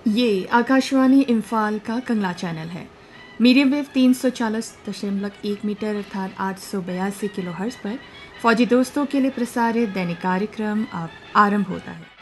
ये आकाशवाणी इम्फाल का कंगला चैनल है। मीडियम वेव 340.1 मीटर अर्थात 882 किलो हर्ट्ज़ पर फौजी दोस्तों के लिए प्रसारित दैनिक कार्यक्रम अब आरंभ होता है।